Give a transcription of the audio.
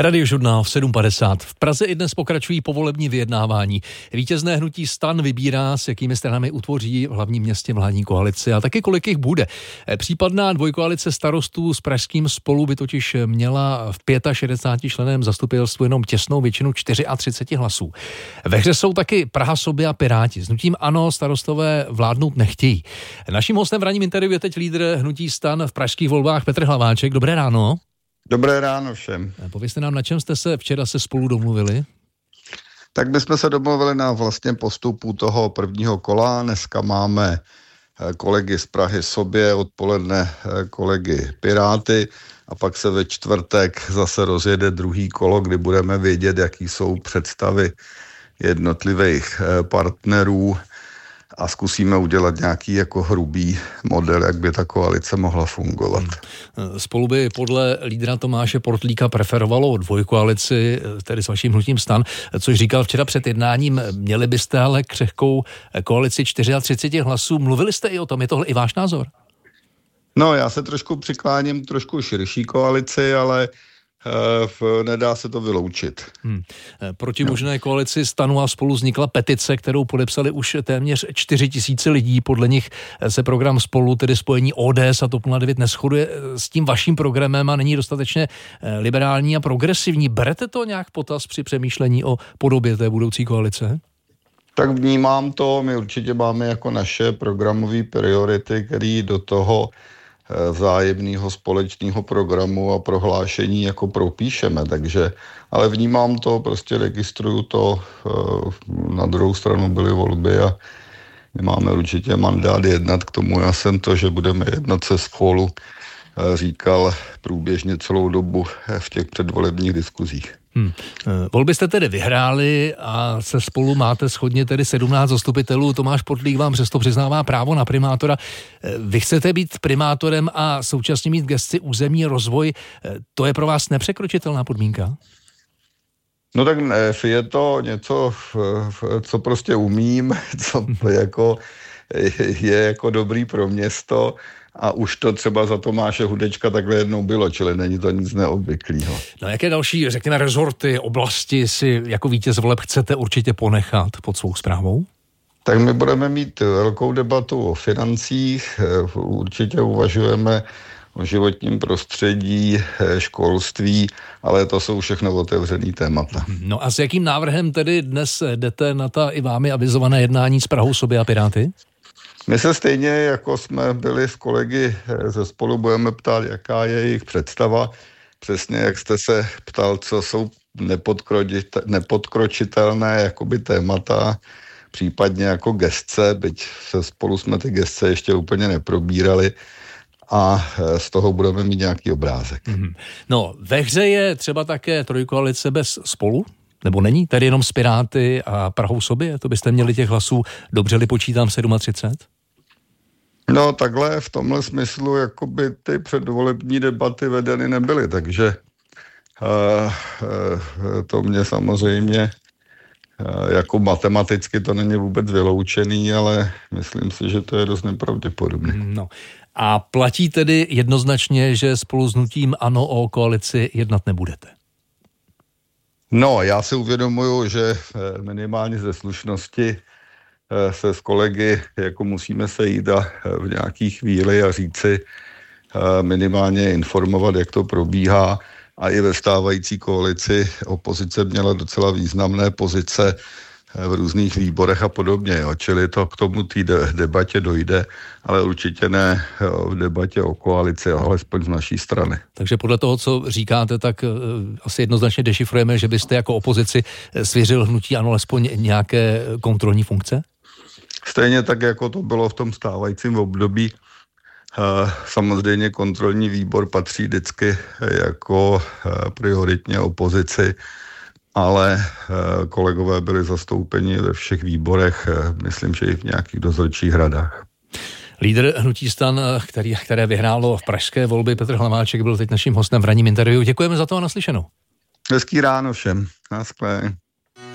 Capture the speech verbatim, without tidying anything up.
Radiožurnál v sedm padesát. V Praze i dnes pokračují povolební vyjednávání. Vítězné hnutí STAN vybírá, s jakými stranami utvoří v hlavním městě vládní koalici a taky kolik jich bude. Případná dvojkoalice starostů s pražským Spolu by totiž měla v šedesáti pěti členném zastupitelstvu jenom těsnou většinu třicet čtyři hlasů. Ve hře jsou taky Praha sobě a Piráti. S hnutím ANO starostové vládnout nechtějí. Naším hostem v ranním interview je teď lídr hnutí STAN v pražských volbách Petr Hlaváček. Dobré ráno. Dobré ráno všem. Povězte nám, na čem jste se včera se Spolu domluvili? Tak my jsme se domluvili na vlastně postupu toho prvního kola. Dneska máme kolegy z Prahy sobě, odpoledne kolegy Piráty a pak se ve čtvrtek zase rozjede druhý kolo, kdy budeme vědět, jaký jsou představy jednotlivých partnerů a zkusíme udělat nějaký jako hrubý model, jak by ta koalice mohla fungovat. Spolu by podle lídra Tomáše Portlíka preferovalo dvojkoalici, tedy s vaším hnutím STAN, což říkal včera před jednáním. Měli byste ale křehkou koalici třicet čtyři hlasů. Mluvili jste i o tom, je tohle i váš názor? No, já se trošku přikláním trošku širší koalici, ale Uh, nedá se to vyloučit. Hmm. Proti možné koalici STANu a Spolu vznikla petice, kterou podepsali už téměř čtyři tisíce lidí. Podle nich se program Spolu, tedy spojení O D S a TOP nula devět, neshoduje s tím vaším programem a není dostatečně liberální a progresivní. Berete to nějak potaz při přemýšlení o podobě té budoucí koalice? Tak vnímám to, my určitě máme jako naše programové priority, které do toho vzájemného společného programu a prohlášení jako propíšeme, takže, ale vnímám to, prostě registruju to, na druhou stranu byly volby a my máme určitě mandát jednat k tomu, já jsem to, že budeme jednat se Spolu, říkal průběžně celou dobu v těch předvolebních diskuzích. Hmm. Volby jste tedy vyhráli a se Spolu máte shodně tedy sedmnáct zastupitelů. Tomáš Portlík vám přesto přiznává právo na primátora. Vy chcete být primátorem a současně mít v gesci územní rozvoj. To je pro vás nepřekročitelná podmínka? No tak ne, je to něco, co prostě umím, co jako je jako dobrý pro město. A už to třeba za Tomáše Hudečka takhle jednou bylo, čili není to nic neobvyklého. No jaké další, řekněme, rezorty, oblasti si jako vítěz voleb chcete určitě ponechat pod svou správou? Tak my budeme mít velkou debatu o financích, určitě uvažujeme o životním prostředí, školství, ale to jsou všechno otevřený témata. No a s jakým návrhem tedy dnes jdete na ta i vámi avizované jednání s Prahou sobě a Piráty? My se stejně, jako jsme byli s kolegy ze Spolu, budeme ptát, jaká je jejich představa. Přesně jak jste se ptal, co jsou nepodkročitelné jakoby témata, případně jako gesce, byť se Spolu jsme ty gesce ještě úplně neprobírali a z toho budeme mít nějaký obrázek. Mm-hmm. No, ve hře je třeba také trojkoalice bez Spolu? Nebo není? Tady jenom s Piráty a Prahou sobě? To byste měli těch hlasů, dobře-li počítám, třicet sedm? No takhle v tomhle smyslu jakoby ty předvolební debaty vedeny nebyly, takže uh, uh, to mě samozřejmě uh, jako matematicky to není vůbec vyloučený, ale myslím si, že to je dost nepravděpodobné. No. A platí tedy jednoznačně, že Spolu s hnutím ANO o koalici jednat nebudete? No, já si uvědomuju, že minimálně ze slušnosti se s kolegy jako musíme sejít a v nějaký chvíli a říci minimálně informovat, jak to probíhá. A i ve stávající koalici opozice měla docela významné pozice v různých výborech a podobně. Jo. Čili to k tomu té debatě dojde, ale určitě ne v debatě o koalici, alespoň z naší strany. Takže podle toho, co říkáte, tak asi jednoznačně dešifrujeme, že byste jako opozici svěřil hnutí ANO alespoň nějaké kontrolní funkce? Stejně tak, jako to bylo v tom stávajícím období. Samozřejmě kontrolní výbor patří vždycky jako prioritně opozici, ale kolegové byli zastoupeni ve všech výborech, myslím, že i v nějakých dozorčích radách. Lídr hnutí STAN, který, které vyhrálo v pražské volby, Petr Hlaváček, byl teď naším hostem v ranním interview. Děkujeme za to a naslyšenou. Hezký ráno všem. Naschle.